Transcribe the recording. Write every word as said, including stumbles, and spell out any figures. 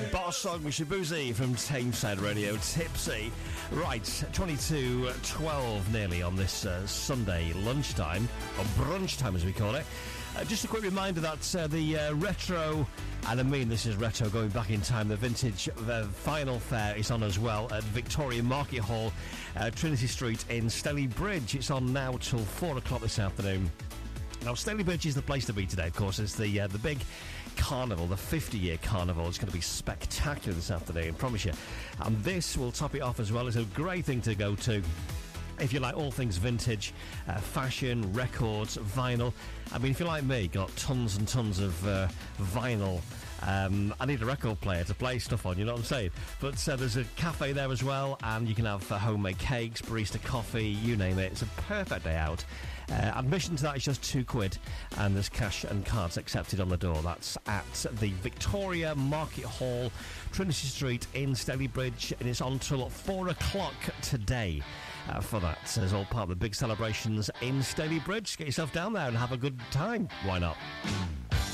Boss Song with Shabuzi from Tameside Radio, Tipsy. Right, twenty-two twelve nearly on this uh, Sunday lunchtime, or brunch time as we call it. Uh, just a quick reminder that uh, the uh, retro, and I mean this is retro going back in time, the vintage uh, vinyl fair is on as well at Victoria Market Hall, uh, Trinity Street in Stalybridge. It's on now till four o'clock this afternoon. Now, Stalybridge is the place to be today, of course. It's the uh, the big carnival, the fifty-year carnival. It's going to be spectacular this afternoon, I promise you. And this will top it off as well. It's a great thing to go to if you like all things vintage, uh, fashion, records, vinyl. I mean, if you're like me, got tons and tons of uh, vinyl. Um, I need a record player to play stuff on, you know what I'm saying? But uh, there's a cafe there as well, and you can have uh, homemade cakes, barista coffee, you name it. It's a perfect day out. Uh, admission to that is just two quid, and there's cash and cards accepted on the door. That's at the Victoria Market Hall, Trinity Street in Stalybridge, and it's on till four o'clock today. Uh, for that, so it's all part of the big celebrations in Stalybridge. Get yourself down there and have a good time. Why not?